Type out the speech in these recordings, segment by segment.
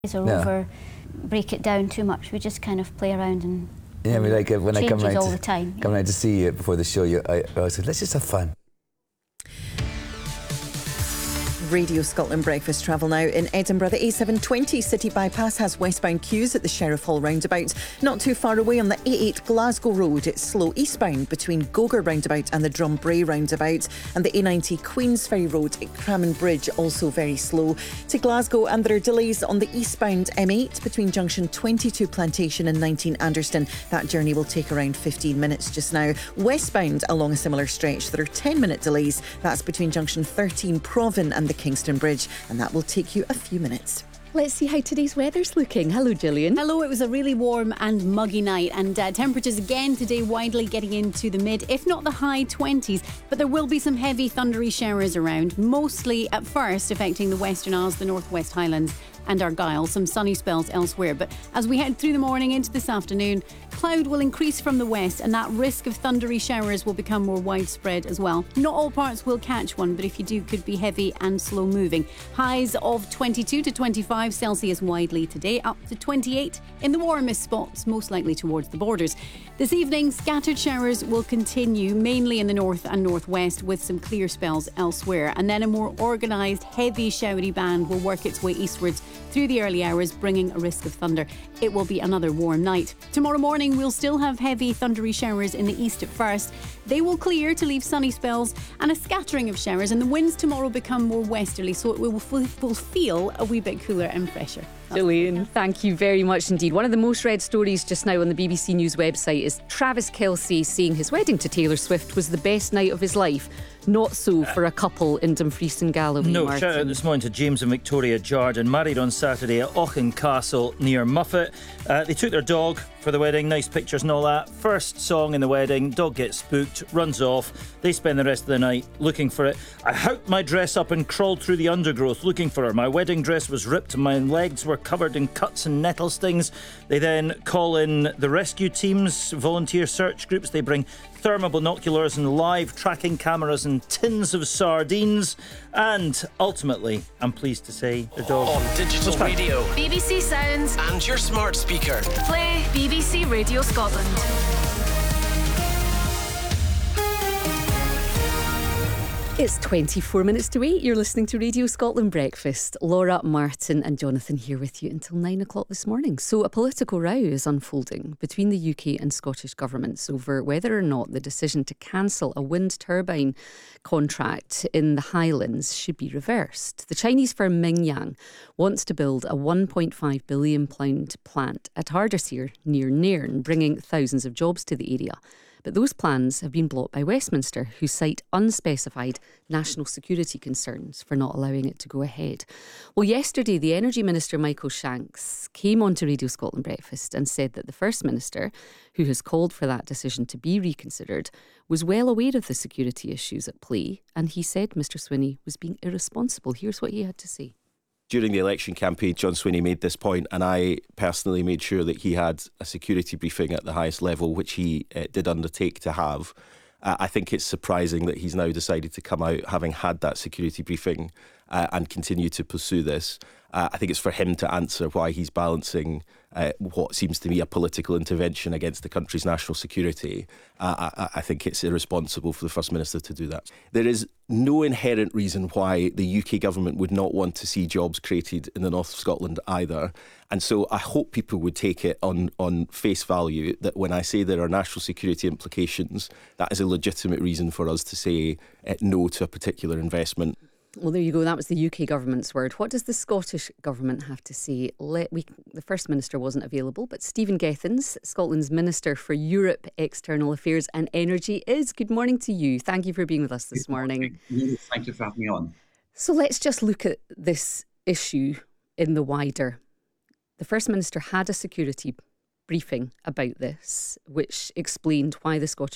or over break it down too much. We just kind of play around and I mean, like when I come round all the time. Come round to see you before the show, I always said, let's just have fun. Radio Scotland Breakfast travel now in Edinburgh. The A720 City Bypass has westbound queues at the Sheriff Hall roundabout. Not too far away on the A8 Glasgow Road, it's slow eastbound between Gogar roundabout and the Drumbray roundabout. And the A90 Queensferry Road at Crammon Bridge also very slow to Glasgow. And there are delays on the eastbound M8 between junction 22 Plantation and 19 Anderston. That journey will take around 15 minutes just now. Westbound along a similar stretch, there are 10-minute delays. That's between junction 13 Provan and the Kingston Bridge, and that will take you a few minutes. Let's see how today's weather's looking. Hello, Gillian. Hello, it was a really warm and muggy night, and temperatures again today widely getting into the mid, if not the high 20s, but there will be some heavy thundery showers around, mostly at first affecting the Western Isles, the Northwest Highlands and Argyll, some sunny spells elsewhere. But as we head through the morning into this afternoon, cloud will increase from the west and that risk of thundery showers will become more widespread as well. Not all parts will catch one, but if you do, could be heavy and slow moving. Highs of 22 to 25 Celsius widely today, up to 28 in the warmest spots, most likely towards the borders. This evening, scattered showers will continue, mainly in the north and northwest, with some clear spells elsewhere. And then a more organised, heavy, showery band will work its way eastwards through the early hours, bringing a risk of thunder. It will be another warm night. Tomorrow morning, we'll still have heavy thundery showers in the east at first. They will clear to leave sunny spells and a scattering of showers, and the winds tomorrow become more westerly, so it will feel a wee bit cooler and fresher. Gillian, thank you very much indeed. One of the most read stories just now on the BBC News website is Travis Kelce saying his wedding to Taylor Swift was the best night of his life. Not so for a couple in Dumfries and Galloway. No, Martin. shout out this morning to James and Victoria Jardine, married on Saturday at Auchin Castle near Muffet. They took their dog for the wedding, nice pictures and all that. First song in the wedding, dog gets spooked, runs off. They spend the rest of the night looking for it. I hooked my dress up and crawled through the undergrowth looking for her. My wedding dress was ripped and my legs were covered in cuts and nettle stings. They then call in the rescue teams, volunteer search groups. They bring thermal binoculars and live tracking cameras and tins of sardines. And ultimately, I'm pleased to say, the dog on digital radio, BBC Sounds and your smart speaker. Play BBC Radio Scotland. It's 24 minutes to 8. You're listening to Radio Scotland Breakfast. Laura, Martin and Jonathan here with you until 9 o'clock this morning. So a political row is unfolding between the UK and Scottish governments over whether or not the decision to cancel a wind turbine contract in the Highlands should be reversed. The Chinese firm Mingyang wants to build a £1.5 billion plant at Ardersier near Nairn, bringing thousands of jobs to the area. But those plans have been blocked by Westminster, who cite unspecified national security concerns for not allowing it to go ahead. Well, yesterday, the Energy Minister, Michael Shanks, came onto Radio Scotland Breakfast and said that the First Minister, who has called for that decision to be reconsidered, was well aware of the security issues at play, and he said Mr Swinney was being irresponsible. Here's what he had to say. During the election campaign, John Swinney made this point, and I personally made sure that he had a security briefing at the highest level, which he did undertake to have. I think it's surprising that he's now decided to come out having had that security briefing and continue to pursue this. I think it's for him to answer why he's balancing what seems to me a political intervention against the country's national security. I think it's irresponsible for the First Minister to do that. There is no inherent reason why the UK government would not want to see jobs created in the north of Scotland either. And so I hope people would take it on face value that when I say there are national security implications, that is a legitimate reason for us to say no to a particular investment. Well, there you go. That was the UK government's word. What does the Scottish government have to say? The First Minister wasn't available, but Stephen Gethins, Scotland's Minister for Europe, External Affairs and Energy, is. Good morning to you. Thank you for being with us this morning. Thank you for having me on. So let's just look at this issue in the wider. The First Minister had a security briefing about this, which explained why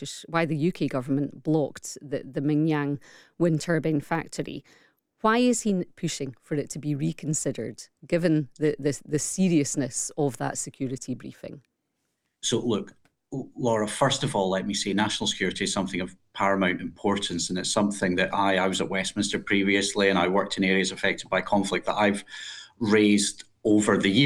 the UK government blocked the Mingyang wind turbine factory. Why is he pushing for it to be reconsidered, given the seriousness of that security briefing? So, look, Laura, first of all, let me say national security is something of paramount importance, and it's something that I was at Westminster previously, and I worked in areas affected by conflict that I've raised over the years.